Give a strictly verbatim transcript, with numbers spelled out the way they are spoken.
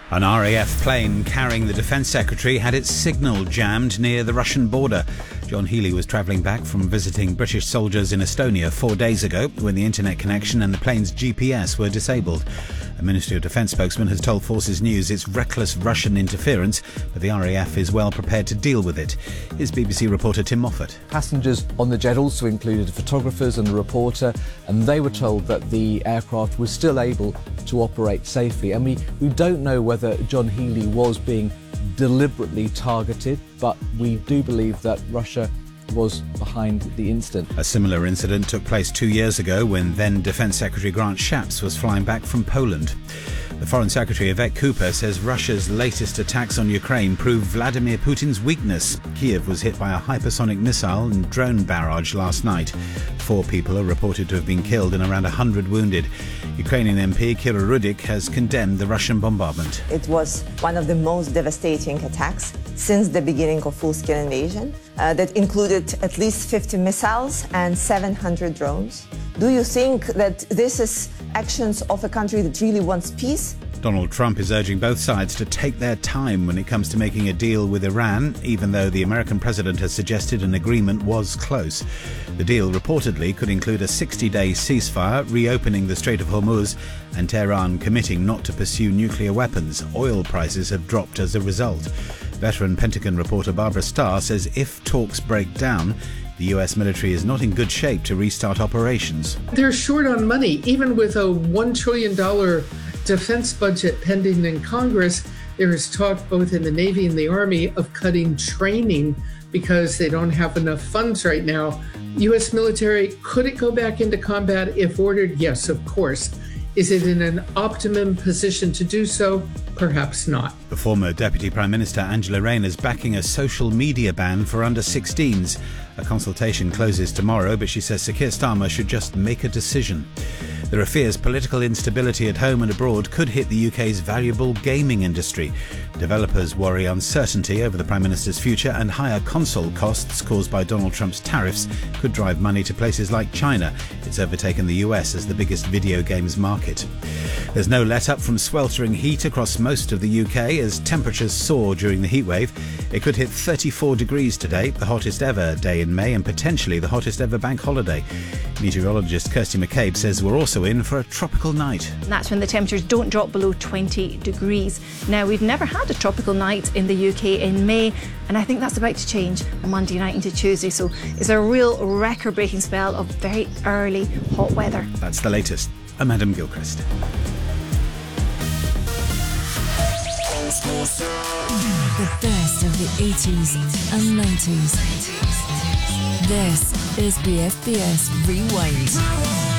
An R A F plane carrying the Defence Secretary had its signal jammed near the Russian border. John Healey was travelling back from visiting British soldiers in Estonia four days ago when the internet connection and the plane's G P S were disabled. A Ministry of Defence spokesman has told Forces News it's reckless Russian interference, but the R A F is well prepared to deal with it. Here's B B C reporter Tim Moffat. Passengers on the jet also included photographers and a reporter, and they were told that the aircraft was still able to operate safely. And we, we don't know whether John Healey was being deliberately targeted, but we do believe that Russia was behind the incident. A similar incident took place two years ago when then Defence Secretary Grant Shapps was flying back from Poland. The Foreign Secretary Yvette Cooper says Russia's latest attacks on Ukraine prove Vladimir Putin's weakness. Kiev was hit by a hypersonic missile and drone barrage last night. Four people are reported to have been killed and around one hundred wounded. Ukrainian M P Kira Rudik has condemned the Russian bombardment. It was one of the most devastating attacks since the beginning of full-scale invasion uh, that included at least fifty missiles and seven hundred drones. Do you think that this is actions of a country that really wants peace? Donald Trump is urging both sides to take their time when it comes to making a deal with Iran, even though the American president has suggested an agreement was close. The deal reportedly could include a sixty-day ceasefire, reopening the Strait of Hormuz, and Tehran committing not to pursue nuclear weapons. Oil prices have dropped as a result. Veteran Pentagon reporter Barbara Starr says if talks break down, the U S military is not in good shape to restart operations. They're short on money. Even with a one trillion dollars defense budget pending in Congress, there is talk both in the Navy and the Army of cutting training because they don't have enough funds right now. U S military, could it go back into combat if ordered? Yes, of course. Is it in an optimum position to do so? Perhaps not. The former Deputy Prime Minister Angela Rayner is backing a social media ban for under sixteens. A consultation closes tomorrow, but she says Sir Keir Starmer should just make a decision. There are fears political instability at home and abroad could hit the U K's valuable gaming industry. Developers worry uncertainty over the Prime Minister's future and higher console costs caused by Donald Trump's tariffs could drive money to places like China. It's overtaken the U S as the biggest video games market. There's no let-up from sweltering heat across most of the U K as temperatures soar during the heatwave. It could hit thirty-four degrees today, the hottest ever day in May and potentially the hottest ever bank holiday. Meteorologist Kirsty McCabe says we're also in for a tropical night. That's when the temperatures don't drop below twenty degrees. Now, we've never had a tropical night in the U K in May, and I think that's about to change on Monday night into Tuesday. So it's a real record-breaking spell of very early hot weather. That's the latest. I'm Adam Gilchrist. The best of the eighties and nineties. This is B F B S Rewind.